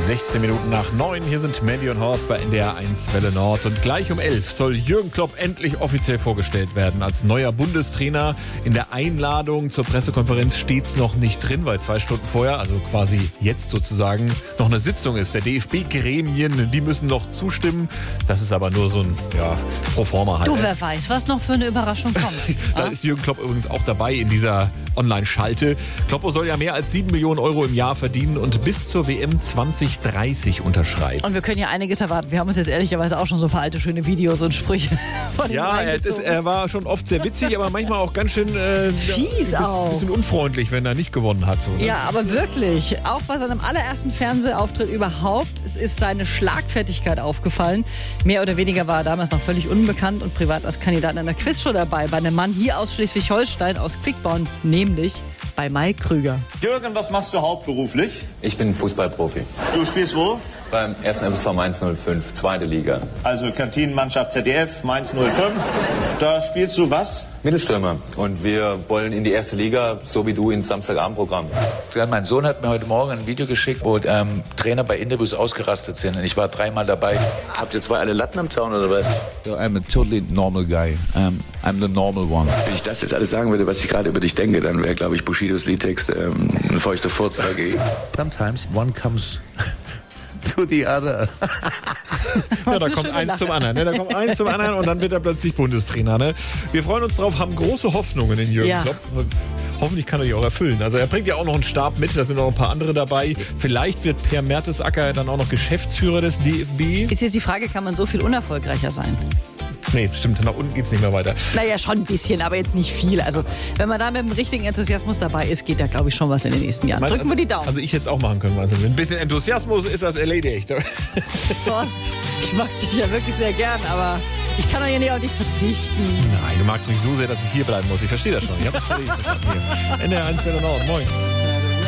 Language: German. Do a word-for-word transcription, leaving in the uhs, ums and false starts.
sechzehn Minuten nach neun. Hier sind Mandy und Horst bei N D R eins Welle Nord. Und gleich um elf soll Jürgen Klopp endlich offiziell vorgestellt werden als neuer Bundestrainer. In der Einladung zur Pressekonferenz steht es noch nicht drin, weil zwei Stunden vorher, also quasi jetzt sozusagen, noch eine Sitzung ist. Der D F B-Gremien, die müssen noch zustimmen. Das ist aber nur so ein, ja, Proforma halt. Du, wer weiß, was noch für eine Überraschung kommt. Da ist Jürgen Klopp übrigens auch dabei in dieser Online-Schalte. Kloppo soll ja mehr als sieben Millionen Euro im Jahr verdienen und bis zur W M zwanzig dreißig unterschreiben. Und wir können ja einiges erwarten. Wir haben uns jetzt ehrlicherweise auch schon so ein paar alte schöne Videos und Sprüche von ihm Ja, er, ist, er war schon oft sehr witzig, aber manchmal auch ganz schön äh, fies ein auch. bisschen unfreundlich, wenn er nicht gewonnen hat. So, ne? Ja, aber wirklich. Auch bei seinem allerersten Fernsehauftritt überhaupt, es ist seine Schlagfertigkeit aufgefallen. Mehr oder weniger war er damals noch völlig unbekannt und privat als Kandidat in einer Quizshow dabei. Bei einem Mann hier aus Schleswig-Holstein, aus Quickborn, nämlich bei Mike Krüger. Jürgen, was machst du hauptberuflich? Ich bin Fußballprofi. Du spielst wo? Beim ersten M S V Mainz null fünf, zweite Liga. Also Kantinenmannschaft Z D F, Mainz null fünf. Da spielst du was? Mittelstürmer. Und wir wollen in die erste Liga, so wie du, ins Samstagabendprogramm. Mein Sohn hat mir heute Morgen ein Video geschickt, wo ähm, Trainer bei Interviews ausgerastet sind. Und ich war dreimal dabei. Habt ihr zwei alle Latten am Zaun oder was? I'm a totally normal guy. Um, I'm the normal one. Wenn ich das jetzt alles sagen würde, was ich gerade über dich denke, dann wäre, glaube ich, Bushidos Liedtext ähm, ein feuchter Furz dagegen. Sometimes one comes to the other. Ja, da kommt eins zum anderen. Ne? Da kommt eins zum anderen und dann wird er plötzlich Bundestrainer. Ne? Wir freuen uns drauf, haben große Hoffnungen in Jürgen Ja. Klopp. Hoffentlich kann er die auch erfüllen. Also er bringt ja auch noch einen Stab mit, da sind noch ein paar andere dabei. Vielleicht wird Per Mertesacker dann auch noch Geschäftsführer des D F B. Ist jetzt die Frage, kann man so viel unerfolgreicher sein? Nee, stimmt, nach unten geht's nicht mehr weiter. Naja, schon ein bisschen, aber jetzt nicht viel. Also, wenn man da mit dem richtigen Enthusiasmus dabei ist, geht da, glaube ich, schon was in den nächsten Jahren. Drücken also, wir die Daumen. Also ich hätte es auch machen können. Also mit ein bisschen Enthusiasmus ist das erledigt. Horst, ich mag dich ja wirklich sehr gern, aber ich kann doch hier nicht auf dich verzichten. Nein, du magst mich so sehr, dass ich hier bleiben muss. Ich verstehe das schon. Ich habe das schon richtig verstanden. Hier. N D R eins Welle Nord. Moin.